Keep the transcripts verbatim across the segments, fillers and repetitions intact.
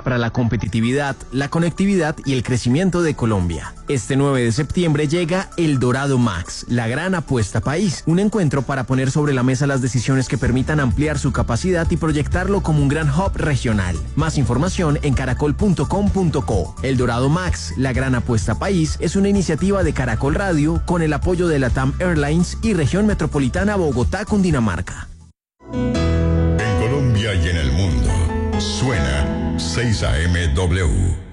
para la competitividad, la conectividad y el crecimiento de Colombia. Este nueve de septiembre llega El Dorado Max, la gran apuesta país, un encuentro para poner sobre la mesa las decisiones que permitan ampliar su capacidad y proyectarlo como un gran hub regional. Más información en caracol punto com punto co. El Dorado Max, la gran apuesta país, es una iniciativa de Caracol Radio con el apoyo de LATAM Airlines y Región Metropolitana Bogotá, Cundinamarca. En Colombia y en el mundo, suena seis A M W.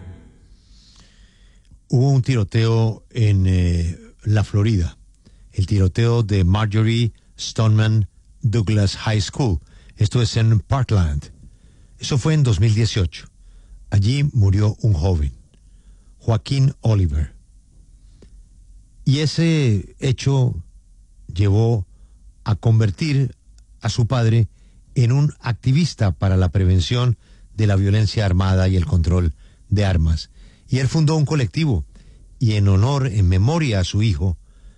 Hubo un tiroteo en eh, la Florida, el tiroteo de Marjory Stoneman Douglas High School. Esto es en Parkland. Eso fue en dos mil dieciocho. Allí murió un joven, Joaquín Oliver. Y ese hecho llevó a convertir a su padre en un activista para la prevención de la violencia armada y el control de armas. Y él fundó un colectivo y en honor, en memoria a su hijo,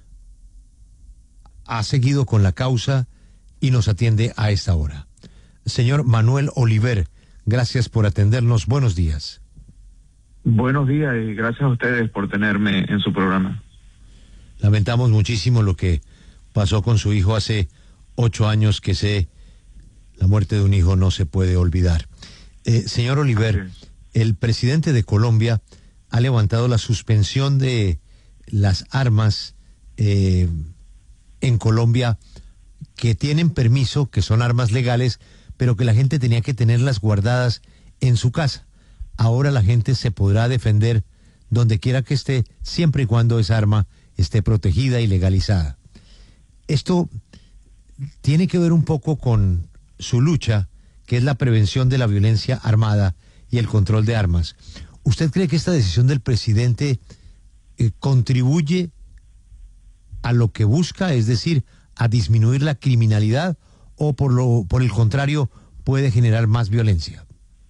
ha seguido con la causa y nos atiende a esta hora. Señor Manuel Oliver, gracias por atendernos. Buenos días. Buenos días y gracias a ustedes por tenerme en su programa. Lamentamos muchísimo lo que pasó con su hijo hace ocho años, que sé, la muerte de un hijo no se puede olvidar. Eh, señor Oliver, el presidente de Colombia ha levantado la suspensión de las armas eh, en Colombia que tienen permiso, que son armas legales, pero que la gente tenía que tenerlas guardadas en su casa. Ahora la gente se podrá defender donde quiera que esté, siempre y cuando esa arma esté protegida y legalizada. Esto tiene que ver un poco con su lucha, que es la prevención de la violencia armada y el control de armas. ¿Usted cree que esta decisión del presidente eh, contribuye a lo que busca, es decir, a disminuir la criminalidad, o por lo por el contrario puede generar más violencia?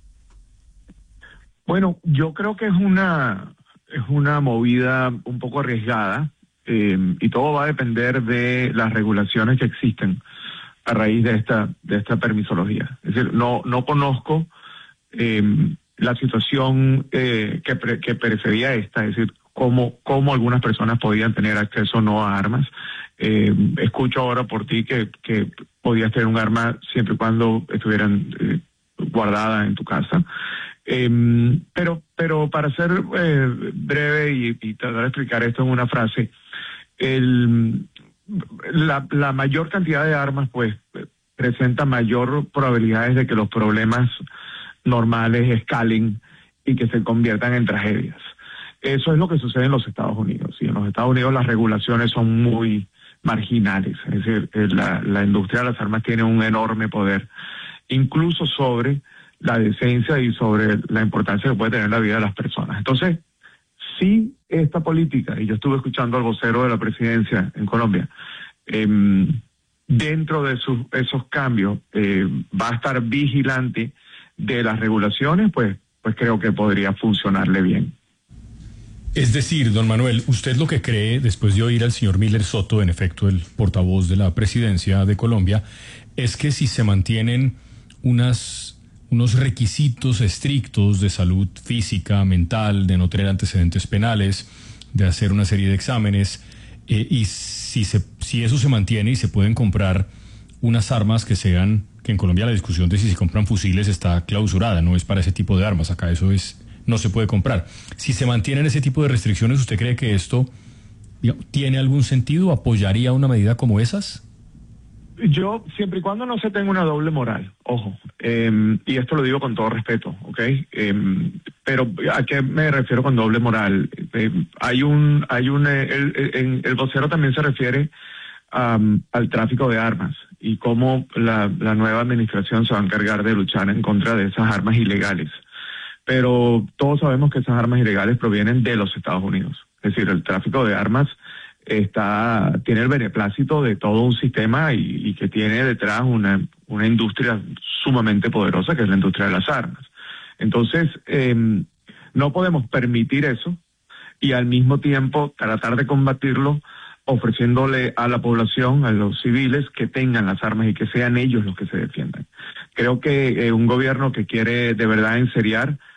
Bueno, yo creo que es una es una movida un poco arriesgada eh, y todo va a depender de las regulaciones que existen a raíz de esta de esta permisología. Es decir, no no conozco eh, la situación eh, que pre, que precedía esta, es decir, cómo cómo algunas personas podían tener acceso o no a armas. Eh, escucho ahora por ti que, que podías tener un arma siempre y cuando estuvieran eh, guardada en tu casa. Eh, pero pero para ser eh, breve y, y tratar de explicar esto en una frase, el, la, la mayor cantidad de armas pues presenta mayor probabilidades de que los problemas normales escalen y que se conviertan en tragedias. Eso es lo que sucede en los Estados Unidos. Y en los Estados Unidos las regulaciones son muy marginales, es decir, la, la industria de las armas tiene un enorme poder, incluso sobre la decencia y sobre la importancia que puede tener la vida de las personas. Entonces, si esta política, y yo estuve escuchando al vocero de la presidencia en Colombia, eh, dentro de sus, esos cambios eh, va a estar vigilante de las regulaciones, pues, pues creo que podría funcionarle bien. Es decir, don Manuel, usted lo que cree, después de oír al señor Miller Soto, en efecto el portavoz de la presidencia de Colombia, es que si se mantienen unas, unos requisitos estrictos de salud física, mental, de no tener antecedentes penales, de hacer una serie de exámenes, eh, y si, se, si eso se mantiene y se pueden comprar unas armas que sean, que en Colombia la discusión de si se compran fusiles está clausurada, no es para ese tipo de armas, acá eso es... no se puede comprar. Si se mantienen ese tipo de restricciones, ¿usted cree que esto, digamos, tiene algún sentido? ¿Apoyaría una medida como esas? Yo, siempre y cuando no se tenga una doble moral, ojo, eh, y esto lo digo con todo respeto, ¿ok? Eh, pero ¿a qué me refiero con doble moral? Eh, hay un, hay un, eh, el, el, el vocero también se refiere um, al tráfico de armas y cómo la, la nueva administración se va a encargar de luchar en contra de esas armas ilegales. Pero todos sabemos que esas armas ilegales provienen de los Estados Unidos. Es decir, el tráfico de armas está tiene el beneplácito de todo un sistema y, y que tiene detrás una, una industria sumamente poderosa, que es la industria de las armas. Entonces, eh, no podemos permitir eso y al mismo tiempo tratar de combatirlo ofreciéndole a la población, a los civiles, que tengan las armas y que sean ellos los que se defiendan. Creo que eh, un gobierno que quiere de verdad enseriar